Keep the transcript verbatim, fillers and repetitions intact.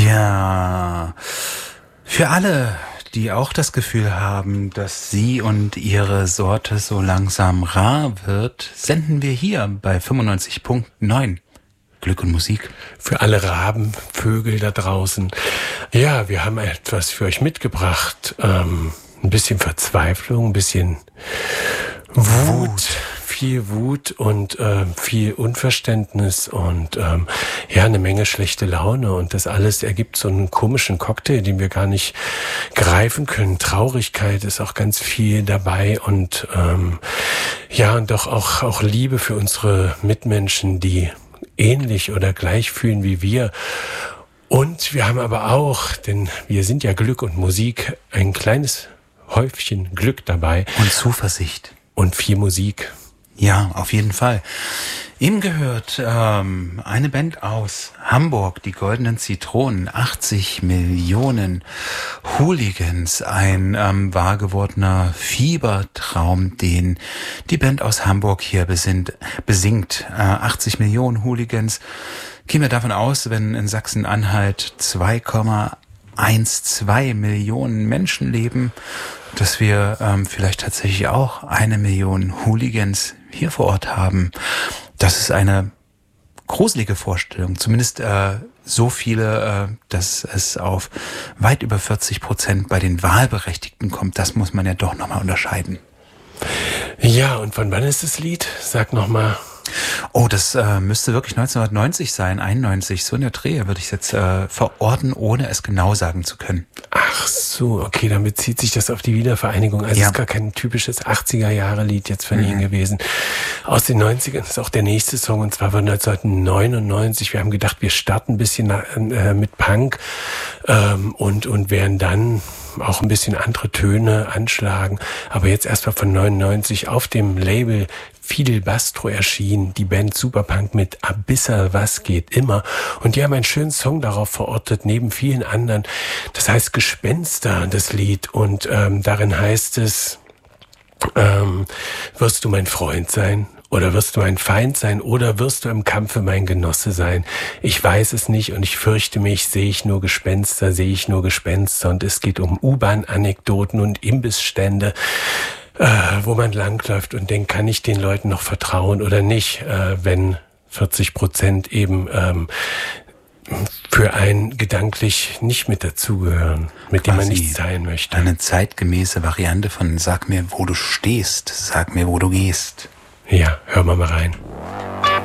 Ja, für alle, die auch das Gefühl haben, dass sie und ihre Sorte so langsam rar wird, senden wir hier bei fünfundneunzig Komma neun Glück und Musik. Für alle Rabenvögel da draußen. Ja, wir haben etwas für euch mitgebracht. Ähm, ein bisschen Verzweiflung, ein bisschen Wut. Wut. Viel Wut und äh, viel Unverständnis und ähm, ja, eine Menge schlechte Laune. Und das alles ergibt so einen komischen Cocktail, den wir gar nicht greifen können. Traurigkeit ist auch ganz viel dabei und ähm, ja, und doch auch, auch Liebe für unsere Mitmenschen, die ähnlich oder gleich fühlen wie wir. Und wir haben aber auch, denn wir sind ja Glück und Musik, ein kleines Häufchen Glück dabei. Und Zuversicht. Und viel Musik. Ja, auf jeden Fall. Ihm gehört ähm, eine Band aus Hamburg, die Goldenen Zitronen, achtzig Millionen Hooligans, ein ähm, wahrgewordener Fiebertraum, den die Band aus Hamburg hier besinnt, besingt. Äh, achtzig Millionen Hooligans. Gehen wir davon aus, wenn in Sachsen-Anhalt zwei Komma zwölf Millionen Menschen leben, dass wir ähm, vielleicht tatsächlich auch eine Million Hooligans hier vor Ort haben. Das ist eine gruselige Vorstellung. Zumindest äh, so viele, äh, dass es auf weit über vierzig Prozent bei den Wahlberechtigten kommt. Das muss man ja doch nochmal unterscheiden. Ja, und von wann ist das Lied? Sag nochmal. Oh, das äh, müsste wirklich neunzehnhundertneunzig sein, einundneunzig. So in der Dreh würde ich es jetzt äh, verorten, ohne es genau sagen zu können. Ach so, okay, dann bezieht sich das auf die Wiedervereinigung. Also ja. Es ist gar kein typisches achtziger-Jahre-Lied jetzt von mhm. Ihnen gewesen. Aus den neunzigern ist auch der nächste Song, und zwar von neunzehnhundertneunundneunzig. Wir haben gedacht, wir starten ein bisschen äh, mit Punk ähm, und, und werden dann auch ein bisschen andere Töne anschlagen. Aber jetzt erstmal von neunundneunzig auf dem Label Fidel Bastro erschien die Band Superpunk mit Abissa, was geht immer. Und die haben einen schönen Song darauf verortet, neben vielen anderen. Das heißt Gespenster, das Lied. Und ähm, darin heißt es, ähm, wirst du mein Freund sein? Oder wirst du mein Feind sein? Oder wirst du im Kampfe mein Genosse sein? Ich weiß es nicht und ich fürchte mich, sehe ich nur Gespenster, sehe ich nur Gespenster. Und es geht um U-Bahn-Anekdoten und Imbissstände, äh, wo man langläuft und denkt, kann ich den Leuten noch vertrauen oder nicht, äh, wenn vierzig Prozent eben ähm, für einen gedanklich nicht mit dazugehören, mit dem man nicht sein möchte. Eine zeitgemäße Variante von Sag mir, wo du stehst, sag mir, wo du gehst. Ja, hören wir mal rein.